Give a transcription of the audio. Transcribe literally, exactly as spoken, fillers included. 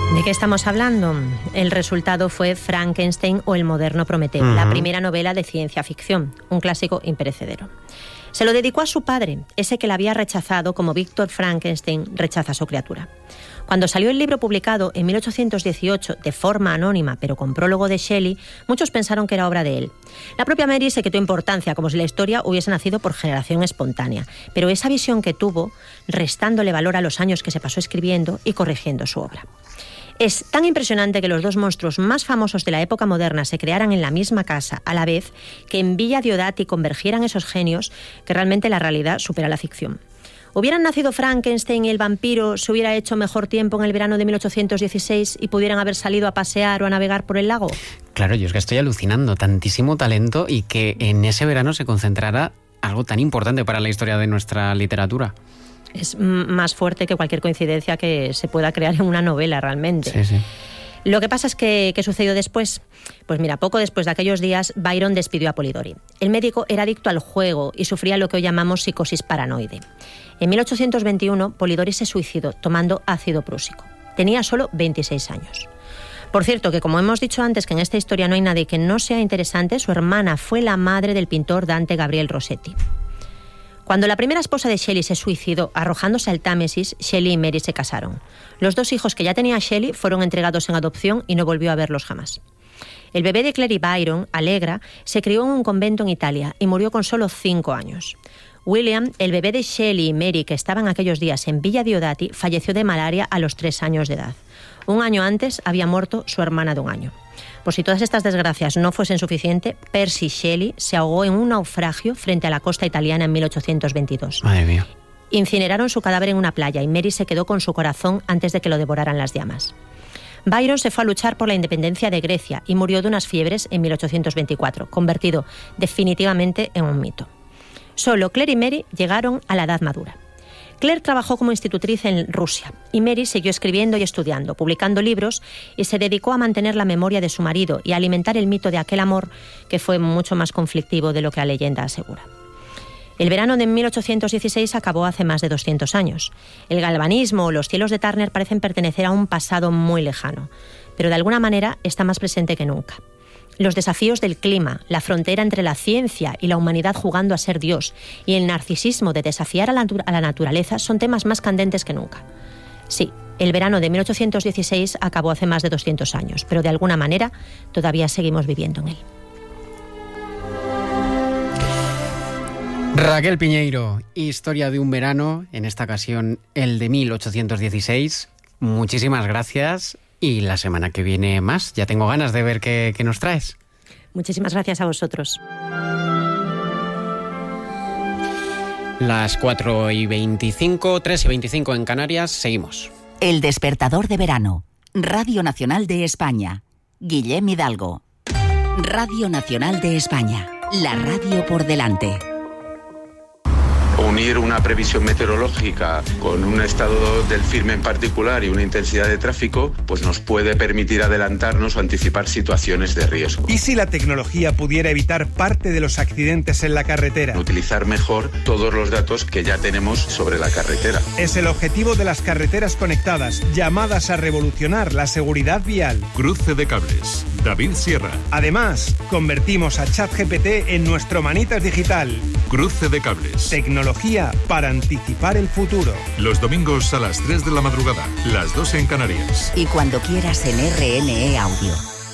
¿De qué estamos hablando? El resultado fue Frankenstein o el moderno Prometeo, uh-huh. la primera novela de ciencia ficción, un clásico imperecedero. Se lo dedicó a su padre, ese que la había rechazado como Víctor Frankenstein rechaza a su criatura. Cuando salió el libro publicado en mil ochocientos dieciocho, de forma anónima, pero con prólogo de Shelley, muchos pensaron que era obra de él. La propia Mary se quitó importancia, como si la historia hubiese nacido por generación espontánea, pero esa visión que tuvo, restándole valor a los años que se pasó escribiendo y corrigiendo su obra. Es tan impresionante que los dos monstruos más famosos de la época moderna se crearan en la misma casa a la vez, que en Villa Diodati convergieran esos genios, que realmente la realidad supera la ficción. ¿Hubieran nacido Frankenstein y el vampiro, se hubiera hecho mejor tiempo en el verano de mil ochocientos dieciséis y pudieran haber salido a pasear o a navegar por el lago? Claro, yo es que estoy alucinando, tantísimo talento y que en ese verano se concentrara algo tan importante para la historia de nuestra literatura. Es más fuerte que cualquier coincidencia que se pueda crear en una novela realmente. Sí, sí. Lo que pasa es que, ¿qué sucedió después? Pues mira, poco después de aquellos días, Byron despidió a Polidori. El médico era adicto al juego y sufría lo que hoy llamamos psicosis paranoide. En mil ochocientos veintiuno, Polidori se suicidó tomando ácido prúsico. Tenía solo veintiséis años. Por cierto, que como hemos dicho antes que en esta historia no hay nadie que no sea interesante, su hermana fue la madre del pintor Dante Gabriel Rossetti. Cuando la primera esposa de Shelley se suicidó arrojándose al Támesis, Shelley y Mary se casaron. Los dos hijos que ya tenía Shelley fueron entregados en adopción y no volvió a verlos jamás. El bebé de Clary Byron, Allegra, se crió en un convento en Italia y murió con solo cinco años. William, el bebé de Shelley y Mary, que estaban aquellos días en Villa Diodati, falleció de malaria a los tres años de edad. Un año antes había muerto su hermana de un año. Por si todas estas desgracias no fuesen suficiente, Percy Shelley se ahogó en un naufragio frente a la costa italiana en mil ochocientos veintidós. Madre mía. Incineraron su cadáver en una playa y Mary se quedó con su corazón antes de que lo devoraran las llamas. Byron se fue a luchar por la independencia de Grecia y murió de unas fiebres en mil ochocientos veinticuatro, convertido definitivamente en un mito. Solo Claire y Mary llegaron a la edad madura. Claire trabajó como institutriz en Rusia y Mary siguió escribiendo y estudiando, publicando libros y se dedicó a mantener la memoria de su marido y a alimentar el mito de aquel amor que fue mucho más conflictivo de lo que la leyenda asegura. El verano de mil ochocientos dieciséis acabó hace más de doscientos años. El galvanismo o los cielos de Turner parecen pertenecer a un pasado muy lejano, pero de alguna manera está más presente que nunca. Los desafíos del clima, la frontera entre la ciencia y la humanidad jugando a ser Dios y el narcisismo de desafiar a la, a la naturaleza son temas más candentes que nunca. Sí, el verano de mil ochocientos dieciséis acabó hace más de doscientos años, pero de alguna manera todavía seguimos viviendo en él. Raquel Piñeiro, historia de un verano, en esta ocasión el de mil ochocientos dieciséis. Muchísimas gracias. Y la semana que viene más. Ya tengo ganas de ver qué, qué nos traes. Muchísimas gracias a vosotros. Las cuatro y veinticinco, tres y veinticinco en Canarias. Seguimos. El despertador de verano. Radio Nacional de España. Guillem Hidalgo. Radio Nacional de España. La radio por delante. Unir una previsión meteorológica con un estado del firme en particular y una intensidad de tráfico, pues nos puede permitir adelantarnos o anticipar situaciones de riesgo. ¿Y si la tecnología pudiera evitar parte de los accidentes en la carretera? Utilizar mejor todos los datos que ya tenemos sobre la carretera. Es el objetivo de las carreteras conectadas, llamadas a revolucionar la seguridad vial. Cruce de cables. David Sierra. Además, convertimos a ChatGPT en nuestro manitas digital. Cruce de cables. Tecnología para anticipar el futuro. Los domingos a las tres de la madrugada, las dos en Canarias. Y cuando quieras en R N E Audio.